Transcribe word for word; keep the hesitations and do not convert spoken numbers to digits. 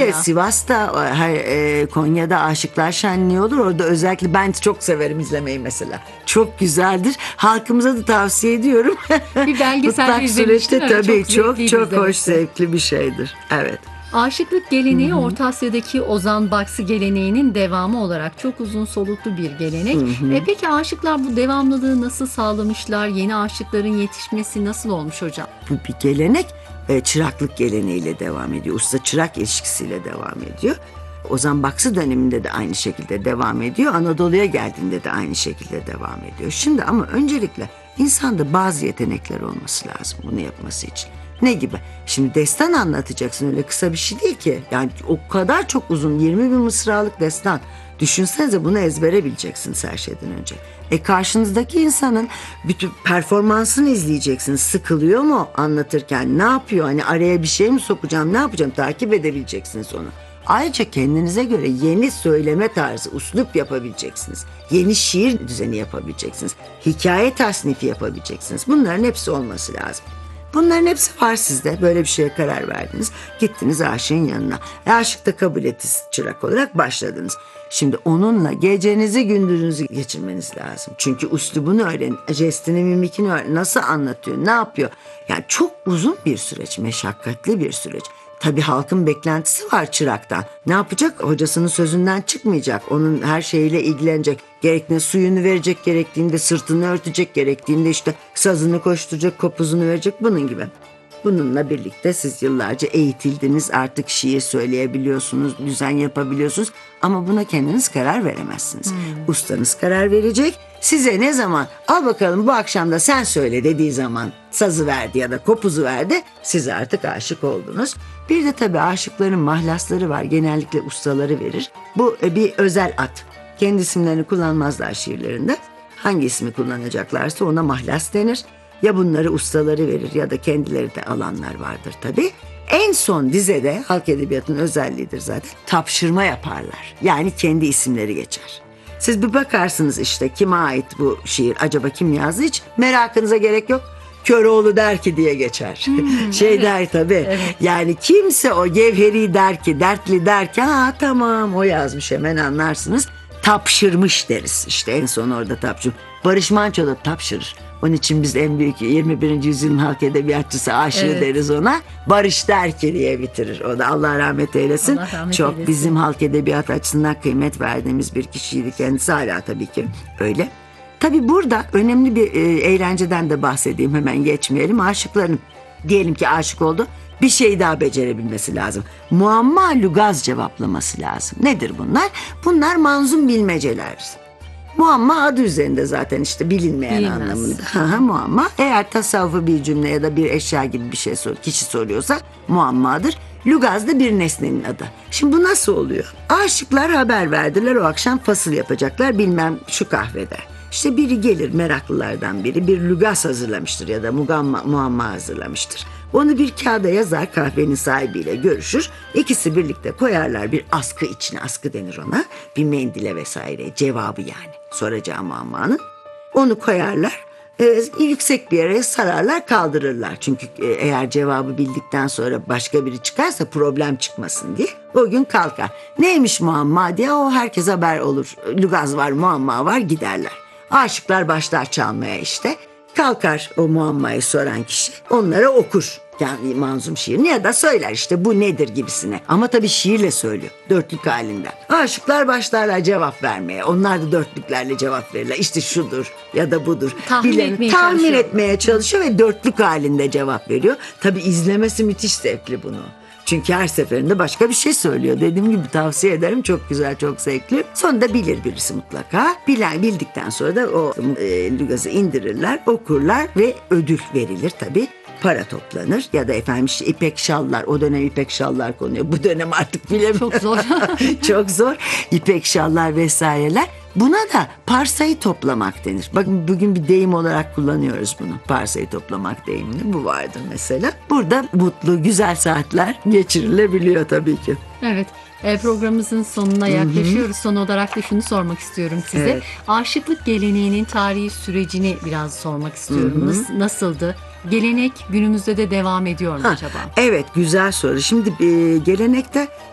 Öyle Sivas'ta, her, e, Konya'da Aşıklar Şenliği olur. Orada özellikle ben çok severim izlemeyi mesela. Çok güzeldir. Halkımıza da tavsiye ediyorum. Bir belgesel izlemiştim. Tabii çok çok, çok hoş, izlemesi. zevkli bir şeydir. Evet. Aşıklık geleneği Hı-hı. Orta Asya'daki Ozan Baksı geleneğinin devamı olarak çok uzun soluklu bir gelenek. E peki aşıklar bu devamlılığı nasıl sağlamışlar? Yeni aşıkların yetişmesi nasıl olmuş hocam? Bu bir gelenek, e, çıraklık geleneğiyle devam ediyor. Usta çırak ilişkisiyle devam ediyor. Ozan Baksı döneminde de aynı şekilde devam ediyor. Anadolu'ya geldiğinde de aynı şekilde devam ediyor. Şimdi ama öncelikle insanda bazı yetenekler olması lazım bunu yapması için. Ne gibi? Şimdi destan anlatacaksın, öyle kısa bir şey değil ki. Yani o kadar çok uzun, yirmi bin mısralık destan. Düşünsenize, bunu ezbere bileceksiniz her şeyden önce. E karşınızdaki insanın bütün performansını izleyeceksiniz. Sıkılıyor mu anlatırken? Ne yapıyor? Hani araya bir şey mi sokacağım? Ne yapacağım? Takip edebileceksiniz onu. Ayrıca kendinize göre yeni söyleme tarzı, üslup yapabileceksiniz. Yeni şiir düzeni yapabileceksiniz. Hikaye tasnifi yapabileceksiniz. Bunların hepsi olması lazım. Bunların hepsi var sizde. Böyle bir şeye karar verdiniz. Gittiniz aşığın yanına. E, aşık da kabul etti, çırak olarak başladınız. Şimdi onunla gecenizi gündüzünüzü geçirmeniz lazım. Çünkü üslubunu öğrenin. Jestini, mimikini öğrenin. Nasıl anlatıyor, ne yapıyor? Yani çok uzun bir süreç, meşakkatli bir süreç. Tabii halkın beklentisi var çıraktan. Ne yapacak? Hocasının sözünden çıkmayacak. Onun her şeyiyle ilgilenecek. Gerektiğinde suyunu verecek, gerektiğinde sırtını örtecek, gerektiğinde işte sazını koşturacak, kopuzunu verecek, bunun gibi. Bununla birlikte siz yıllarca eğitildiniz, artık şiir söyleyebiliyorsunuz, düzen yapabiliyorsunuz. Ama buna kendiniz karar veremezsiniz. Hmm. Ustanız karar verecek. Size ne zaman al bakalım bu akşam da sen söyle dediği zaman sazı verdi ya da kopuzu verdi, siz artık aşık oldunuz. Bir de tabii aşıkların mahlasları var. Genellikle ustaları verir. Bu bir özel ad. Kendi isimlerini kullanmazlar şiirlerinde. Hangi ismi kullanacaklarsa ona mahlas denir. Ya bunları ustaları verir ya da kendileri de alanlar vardır tabii. En son dizede, halk edebiyatının özelliğidir zaten, tapşırma yaparlar. Yani kendi isimleri geçer. Siz bir bakarsınız işte kime ait bu şiir, acaba kim yazdı, hiç merakınıza gerek yok. Köroğlu der ki diye geçer. Hmm, şey evet, der tabii. Evet. Yani kimse o Gevheri der ki, dertli der ki, ha tamam o yazmış, hemen anlarsınız. Tapşırmış deriz işte, en son orada tapşır. Barış Manço da tapşırır. Onun için biz en büyük yirmi birinci yüzyılın halk edebiyatçısı aşığı evet. deriz ona. Barış der ki diye bitirir. O da Allah rahmet eylesin. Allah rahmet Çok eylesin. Bizim halk edebiyat açısından kıymet verdiğimiz bir kişiydi kendisi, hala tabii ki öyle. Tabii burada önemli bir e, eğlenceden de bahsedeyim, hemen geçmeyelim. Aşıkların diyelim ki aşık oldu, bir şey daha becerebilmesi lazım. Muamma lugaz cevaplaması lazım. Nedir bunlar? Bunlar manzum bilmeceler. Muamma adı üzerinde zaten, işte bilinmeyen Bilmez. anlamında. Muamma. Eğer tasavvufu bir cümle ya da bir eşya gibi bir şey sor, kişi soruyorsa muammadır. Lugaz da bir nesnenin adı. Şimdi bu nasıl oluyor? Aşıklar haber verdiler, o akşam fasıl yapacaklar bilmem şu kahvede. İşte biri gelir, meraklılardan biri bir lugaz hazırlamıştır ya da mugamma, muamma hazırlamıştır. Onu bir kağıda yazar, kahvenin sahibiyle görüşür. İkisi birlikte koyarlar bir askı içine, askı denir ona. Bir mendile vesaire, cevabı yani soracağı muammanın. Onu koyarlar, e, yüksek bir yere sararlar, kaldırırlar. Çünkü e, eğer cevabı bildikten sonra başka biri çıkarsa problem çıkmasın diye. O gün kalkar. Neymiş muamma diye, o herkes haber olur. Lugaz var, muamma var, giderler. Aşıklar başlar çalmaya işte. Kalkar o muammayı soran kişi, onlara okur. Yani manzum şiirini ya da söyler işte bu nedir gibisine. Ama tabii şiirle söylüyor, dörtlük halinden. Aşıklar başlarlar cevap vermeye. Onlar da dörtlüklerle cevap verirler. İşte şudur ya da budur. Tahmin, Bilen, etmeye, tahmin çalışıyor. etmeye çalışıyor ve dörtlük halinde cevap veriyor. Tabii izlemesi müthiş zevkli bunu. Çünkü her seferinde başka bir şey söylüyor. Dediğim gibi tavsiye ederim. Çok güzel, çok zevkli. Sonunda bilir birisi mutlaka. Bilen, bildikten sonra da o e, lugazı indirirler, okurlar ve ödül verilir tabii. Para toplanır ya da efendim işte ipek şallar, o dönem ipek şallar konuyor. Bu dönem artık bilemiyorum. Çok zor. Çok zor. İpek şallar vesaireler. Buna da parsayı toplamak denir. Bakın bugün bir deyim olarak kullanıyoruz bunu. Parsayı toplamak deyimini. Bu vardır mesela. Burada mutlu, güzel saatler geçirilebiliyor tabii ki. Evet. Programımızın sonuna yaklaşıyoruz. Son olarak da şunu sormak istiyorum size. Evet. Aşıklık geleneğinin tarihi sürecini biraz sormak istiyorum. Nasıl, nasıldı? Gelenek günümüzde de devam ediyor mu ha, acaba? Evet, güzel soru. Şimdi e, gelenekte